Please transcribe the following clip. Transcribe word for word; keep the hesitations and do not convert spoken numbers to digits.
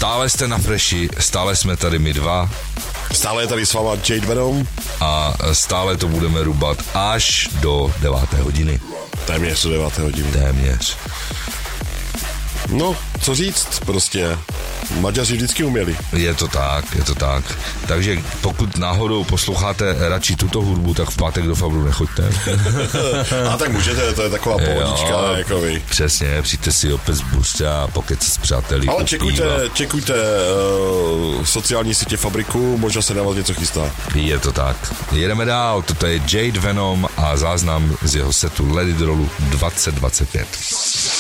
Stále jste na Freši, stále jsme tady my dva. Stále je tady s váma Jade Venom. A stále to budeme rubat až do deváté hodiny. Téměř do deváté hodiny. Téměř. No, co říct, prostě Maďaři vždycky uměli. Je to tak, je to tak. Takže pokud náhodou posloucháte radši tuto hudbu, tak v pátek do Fabru nechoďte. A tak můžete, to je taková pohodička, jako vy. Přesně, přijďte si opět z Buřce a pokud se s přáteli. Ale čekujte, čekujte uh, sociální sítě Fabriku, možná se na vás něco chystá. Je to tak. Jedeme dál, toto je Jade Venom a záznam z jeho setu Let It Rollu dvacet dvacet pět.